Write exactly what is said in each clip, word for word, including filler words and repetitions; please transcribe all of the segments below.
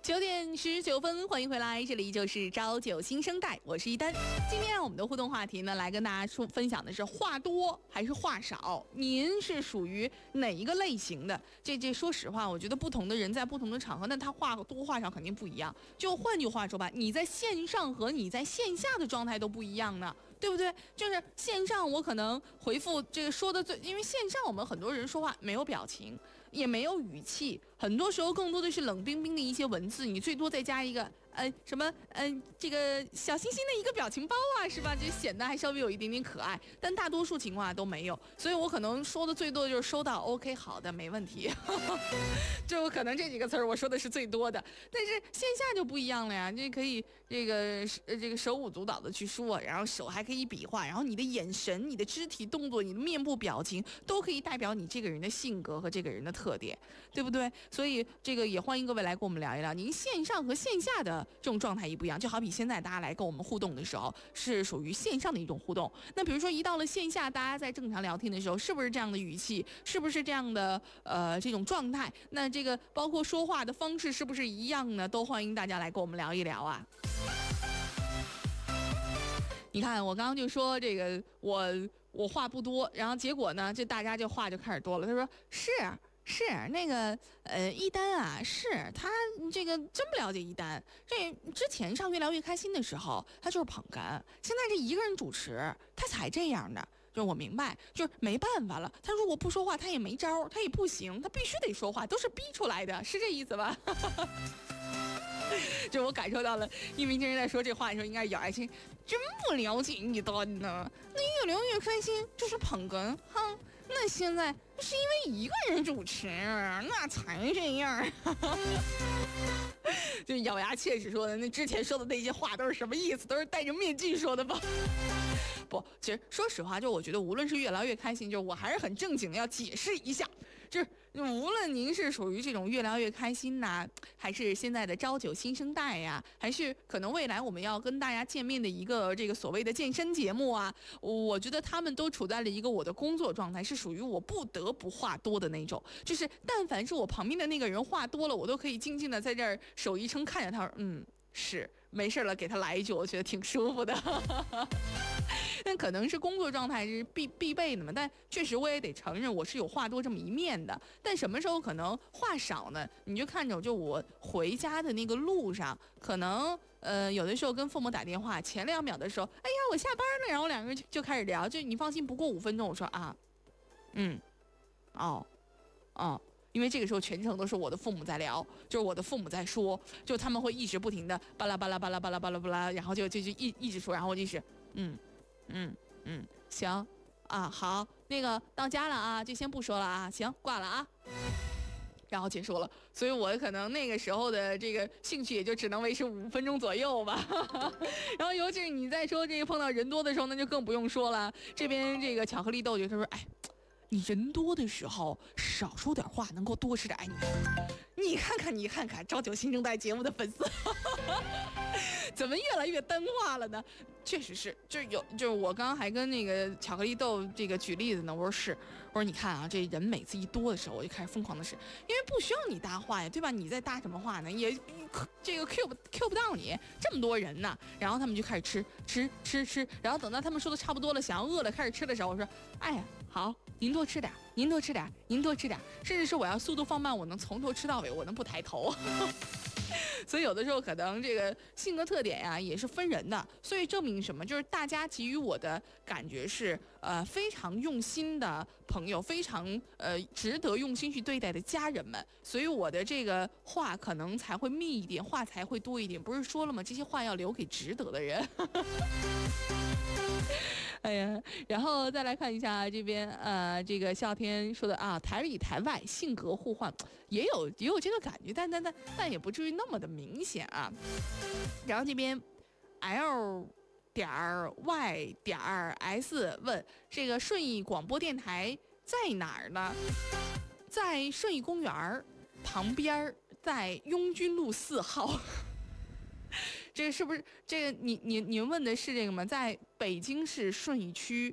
九点十九分，欢迎回来，这里就是朝九新生代，我是一丹。今天我们的互动话题呢，来跟大家说分享的是话多还是话少？您是属于哪一个类型的？这这，说实话，我觉得不同的人在不同的场合，那他话多话少肯定不一样。就换句话说吧，你在线上和你在线下的状态都不一样呢，对不对？就是线上我可能回复这个说的最，因为线上我们很多人说话没有表情，也没有语气，很多时候更多的是冷冰冰的一些文字，你最多再加一个呃什么嗯、呃、这个小星星的一个表情包啊，是吧？就显得还稍微有一点点可爱，但大多数情况下都没有，所以我可能说的最多的就是收到 OK 好的没问题，就可能这几个词儿我说的是最多的。但是线下就不一样了呀，这可以这个这个手舞足蹈的去说，然后手还可以比划，然后你的眼神、你的肢体动作、你的面部表情都可以代表你这个人的性格和这个人的特点，对不对？所以这个也欢迎各位来跟我们聊一聊，您线上和线下的这种状态一不一样。就好比现在大家来跟我们互动的时候，是属于线上的一种互动。那比如说一到了线下，大家在正常聊天的时候，是不是这样的语气？是不是这样的呃这种状态？那这个包括说话的方式是不是一样呢？都欢迎大家来跟我们聊一聊啊。你看，我刚刚就说这个，我我话不多，然后结果呢，这大家就话就开始多了。他说是是那个呃，一丹啊，是他这个真不了解一丹。这之前上越聊越开心的时候，他就是捧哏，现在这一个人主持，他才这样的。就是我明白，就是没办法了。他如果不说话，他也没招，他也不行，他必须得说话，都是逼出来的，是这意思吧？就我感受到了，一鸣惊人在说这话的时候，应该咬牙心，真不了解一丹呢。那越聊越开心，就是捧哏，哼。那现在是因为一个人主持，那才这样。就咬牙切齿说的，那之前说的那些话都是什么意思？都是戴着面具说的吧？不，其实说实话，就我觉得无论是越聊越开心，就我还是很正经的要解释一下，就是无论您是属于这种越聊越开心呐、啊，还是现在的朝九新生代呀、啊，还是可能未来我们要跟大家见面的一个这个所谓的健身节目啊，我觉得他们都处在了一个我的工作状态，是属于我不得不话多的那种，就是但凡是我旁边的那个人话多了，我都可以静静的在这儿手一撑看着他说，嗯，是没事了，给他来一句，我觉得挺舒服的。但可能是工作状态是必必备的嘛，但确实我也得承认我是有话多这么一面的。但什么时候可能话少呢？你就看着就我回家的那个路上，可能呃有的时候跟父母打电话，前两秒的时候，哎呀我下班了，然后两个人就就开始聊，就你放心，不过五分钟，我说啊，嗯，哦，哦。因为这个时候全程都是我的父母在聊，就是我的父母在说，就他们会一直不停的巴拉巴拉巴拉巴拉巴拉巴拉，然后就就就一一直说，然后我就是嗯嗯嗯行啊好，那个到家了啊，就先不说了啊，行挂了啊，然后结束了。所以我可能那个时候的这个兴趣也就只能维持五分钟左右吧。然后尤其是你在说这个碰到人多的时候，那就更不用说了。这边这个巧克力豆就他说，哎。你人多的时候少说点话，能够多吃点。哎，你你看看你看看朝九新生代节目的粉丝怎么越来越单化了呢？确实是，就是有，就是我刚刚还跟那个巧克力豆这个举例子呢。我说是，我说你看啊，这人每次一多的时候，我就开始疯狂的是，因为不需要你搭话呀，对吧？你在搭什么话呢？也这个 Q 不 Q 不到你，这么多人呢。然后他们就开始吃吃吃吃，然后等到他们说的差不多了，想要饿了开始吃的时候，我说，哎呀，好。您多吃点，您多吃点，您多吃点，甚至是我要速度放慢，我能从头吃到尾，我能不抬头。所以有的时候可能这个性格特点呀也是分人的，所以证明什么？就是大家给予我的感觉是呃非常用心的朋友，非常呃值得用心去对待的家人们，所以我的这个话可能才会密一点，话才会多一点。不是说了吗？这些话要留给值得的人。哎呀，然后再来看一下这边，呃，这个夏天说的啊，台里台外性格互换，也有也有这个感觉，但但但但也不至于那么的明显啊。然后这边 L 点 Y 点 S 问这个顺义广播电台在哪儿呢？在顺义公园旁边，在拥军路四号。这个是不是这个你你你问的是这个吗？在北京市顺义区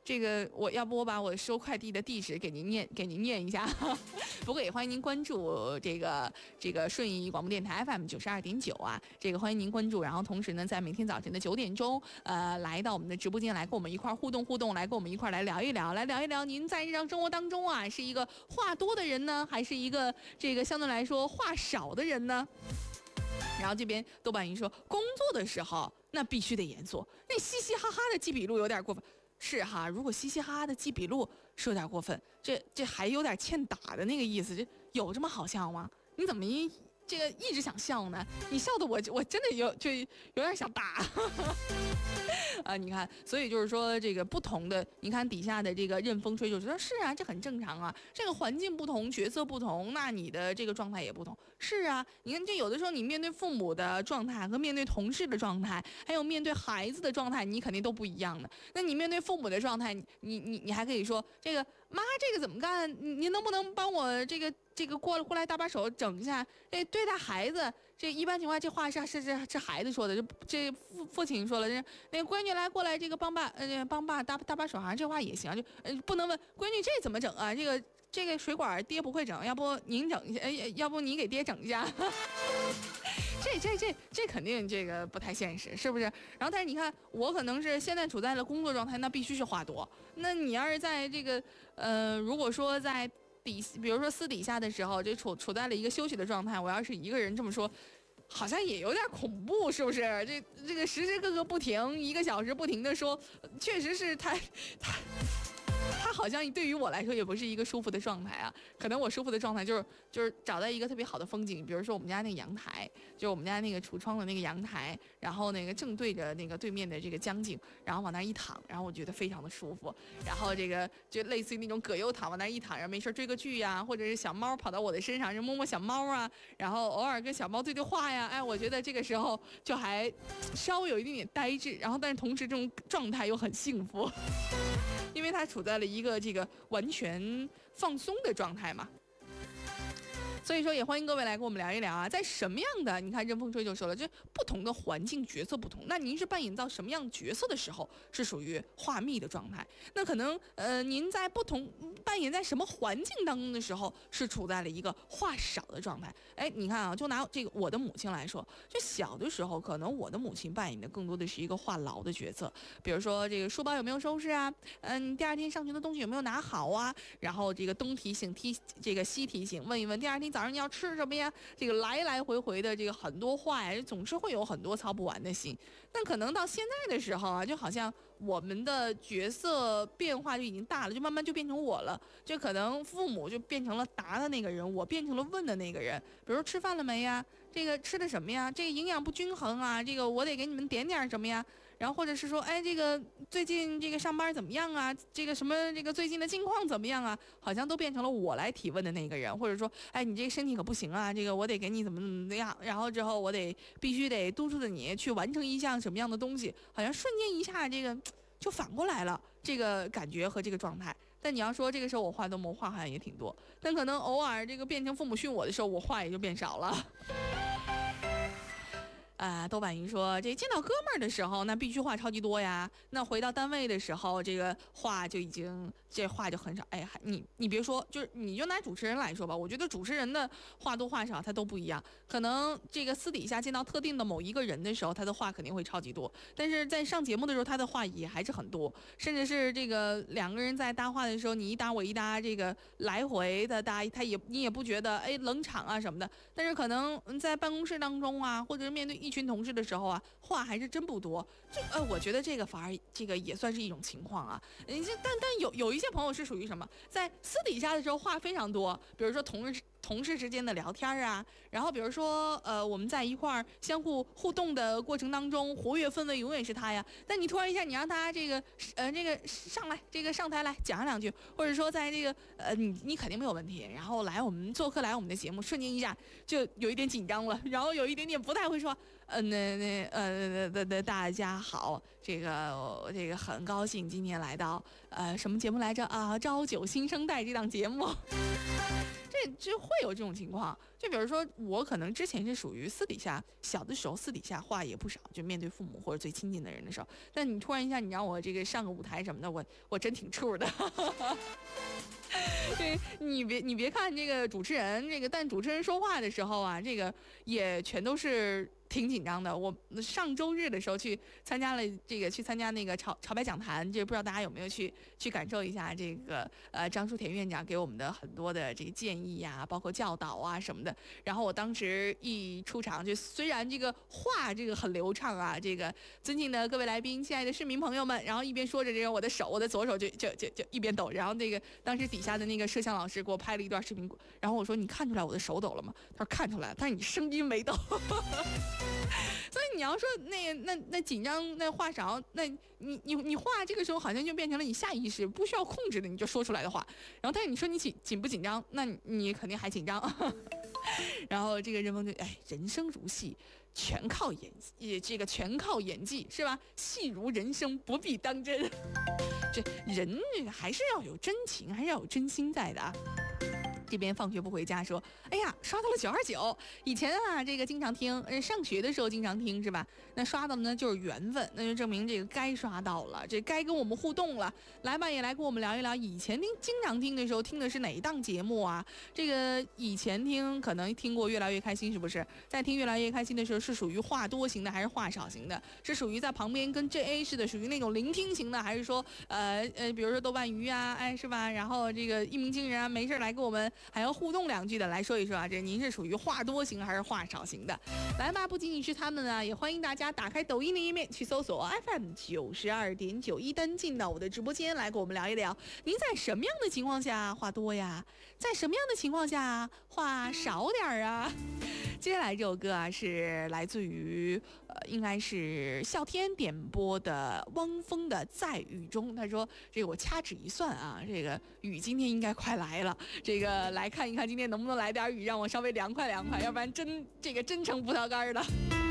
这个我要不我把我收快递的地址给您念给您念一下，不过也欢迎您关注这个这个顺义广播电台 F M 九十二点九啊，这个欢迎您关注，然后同时呢，在每天早晨的九点钟，呃，来到我们的直播间来跟我们一块互动互动，来跟我们一块来聊一聊，来聊一聊您在日常生活当中啊，是一个话多的人呢，还是一个这个相对来说话少的人呢？然后这边豆瓣云说，工作的时候那必须得严肃，那嘻嘻哈哈的记笔录有点过分。是哈，如果嘻嘻哈哈的记笔录是有点过分，这这还有点欠打的那个意思，这有这么好笑吗？你怎么一这个一直想笑呢？你笑的我我真的有就有点想打。啊，你看，所以就是说这个不同的，你看底下的这个任风吹就说是啊，这很正常啊，这个环境不同，角色不同，那你的这个状态也不同。是啊，你看这有的时候你面对父母的状态和面对同事的状态，还有面对孩子的状态，你肯定都不一样的。那你面对父母的状态，你你你还可以说这个妈这个怎么干？您能不能帮我这个这个过过来搭把手整一下？这对待孩子，这一般情况这话是是是是孩子说的，这这父父亲说了，这那个闺女来过来这个帮爸呃帮爸搭搭把手，好像这话也行，就呃不能问闺女这怎么整啊？这个这个水管爹不会整，要不您整一下？哎，要不你给爹整一下？这这这这肯定这个不太现实，是不是？然后但是你看，我可能是现在处在了工作状态，那必须是话多。那你要是在这个呃，如果说在底，比如说私底下的时候，就处处在了一个休息的状态，我要是一个人这么说，好像也有点恐怖，是不是？这这个时时刻刻不停，一个小时不停的说，确实是太太。它好像对于我来说也不是一个舒服的状态啊，可能我舒服的状态就是就是找到一个特别好的风景，比如说我们家那个阳台，就是我们家那个橱窗的那个阳台，然后那个正对着那个对面的这个江景，然后往那一躺，然后我觉得非常的舒服，然后这个就类似于那种葛优躺往那一躺，然后没事追个剧呀，或者是小猫跑到我的身上，就摸摸小猫啊，然后偶尔跟小猫对对话呀，哎，我觉得这个时候就还稍微有一点点呆滞，然后但是同时这种状态又很幸福。因为他处在了一个这个完全放松的状态嘛，所以说也欢迎各位来跟我们聊一聊啊，在什么样的，你看任风吹就说了，这不同的环境角色不同，那您是扮演到什么样角色的时候是属于话密的状态？那可能呃您在不同扮演在什么环境当中的时候是处在了一个话少的状态。哎，你看啊，就拿这个我的母亲来说，就小的时候可能我的母亲扮演的更多的是一个话痨的角色，比如说这个书包有没有收拾啊，嗯，第二天上学的东西有没有拿好啊，然后这个东提醒提这个西提醒，问一问第二天早上你要吃什么呀，这个来来回回的这个很多话呀，总是会有很多操不完的心。但可能到现在的时候啊，就好像我们的角色变化就已经大了，就慢慢就变成我了，就可能父母就变成了答的那个人，我变成了问的那个人。比如吃饭了没呀，这个吃的什么呀，这个营养不均衡啊，这个我得给你们点点什么呀，然后或者是说，哎，这个最近这个上班怎么样啊，这个什么这个最近的近况怎么样啊，好像都变成了我来提问的那个人，或者说，哎，你这个身体可不行啊，这个我得给你怎么怎么样，然后之后我得必须得督促着你去完成一项什么样的东西，好像瞬间一下这个就反过来了，这个感觉和这个状态。但你要说这个时候我话多吗？我话好像也挺多，但可能偶尔这个变成父母训我的时候，我话也就变少了。啊，豆瓣云说，这见到哥们儿的时候，那必须话超级多呀。那回到单位的时候，这个话就已经这话就很少。哎，你你别说，就是你就拿主持人来说吧，我觉得主持人的话多话少他都不一样。可能这个私底下见到特定的某一个人的时候，他的话肯定会超级多，但是在上节目的时候，他的话也还是很多，甚至是这个两个人在搭话的时候，你一搭我一搭，这个来回的搭，他也你也不觉得哎冷场啊什么的。但是可能在办公室当中啊，或者是面对一群同事的时候啊，话还是真不多。这呃，我觉得这个反而这个也算是一种情况啊。嗯，但但有有一些朋友是属于什么，在私底下的时候话非常多，比如说同事。同事之间的聊天啊，然后比如说，呃，我们在一块儿相互互动的过程当中，活跃氛围永远是他呀。但你突然一下，你让他这个，呃，这个上来，这个上台来讲两句，或者说在这个，呃，你你肯定没有问题。然后来我们做客来我们的节目，瞬间一下就有一点紧张了，然后有一点点不太会说。 呃，那那呃的的大家好，这个这个很高兴今天来到呃什么节目来着啊？朝九新生代这档节目。这就会有这种情况，就比如说我可能之前是属于私底下小的时候私底下话也不少，就面对父母或者最亲近的人的时候，但你突然一下你让我这个上个舞台什么的，我我真挺怵的。对，你别你别看这个主持人，这个但主持人说话的时候啊，这个也全都是挺紧张的。我上周日的时候去参加了这个去参加那个潮潮白讲坛，这不知道大家有没有去去感受一下这个呃张书田院长给我们的很多的这个建议呀、啊，包括教导啊什么的。然后我当时一出场，就虽然这个话这个很流畅啊，这个尊敬的各位来宾，亲爱的市民朋友们，然后一边说着这个我的手，我的左手就就就就一边抖，然后那个当时底下的那个摄像老师给我拍了一段视频，然后我说你看出来我的手抖了吗？他说看出来了，但是你声音没抖。所以你要说那那那紧张那话少，那你你你话这个时候好像就变成了你下意识不需要控制的你就说出来的话，然后但是你说你紧紧不紧张，那你肯定还紧张。然后这个任峰就哎，人生如戏，全靠演也这个全靠演技是吧？戏如人生，不必当真。这人还是要有真情，还是要有真心在的啊。这边放学不回家说，哎呀，刷到了九二九，以前啊这个经常听，呃上学的时候经常听是吧？那刷到的呢就是缘分，那就证明这个该刷到了，这该跟我们互动了。来吧，也来跟我们聊一聊，以前听经常听的时候听的是哪一档节目啊？这个以前听可能听过越来越开心，是不是？在听越来越开心的时候，是属于话多型的还是话少型的？是属于在旁边跟 J A 似的，属于那种聆听型的，还是说呃呃，比如说豆瓣鱼啊，哎是吧？然后这个一鸣惊人啊，没事来跟我们还要互动两句的，来说一说啊，这您是属于话多型还是话少型的？来吧，不仅仅是他们啊，也欢迎大家打开抖音的页面去搜索 F M 九十二点九，一登进到我的直播间来跟我们聊一聊，您在什么样的情况下话多呀？在什么样的情况下话少点啊？接下来这首歌啊，是来自于呃，应该是笑天点播的汪峰的《在雨中》。他说：“这个我掐指一算啊，这个雨今天应该快来了。这个来看一看今天能不能来点雨，让我稍微凉快凉快，要不然真这个真成葡萄干了。”